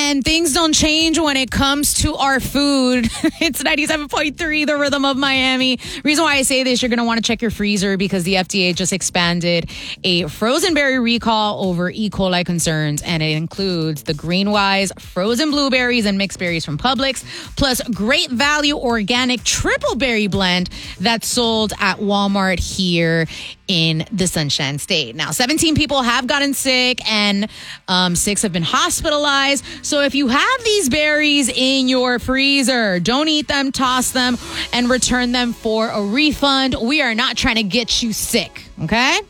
and things don't change when it comes to our food. It's 97.3, the rhythm of Miami. Reason why I say this, you're going to want to check your freezer because the FDA just expanded a frozen berry recall over E. coli concerns, and it includes the Greenwise frozen blueberries and mixed berries from Publix, plus Great Value Organic Triple Berry Blend that's sold at Walmart here in the Sunshine State. Now, 17 people have gotten sick and 6 have been hospitalized. So if you have these berries in your freezer, don't eat them, toss them, and return them for a refund. We are not trying to get you sick, okay?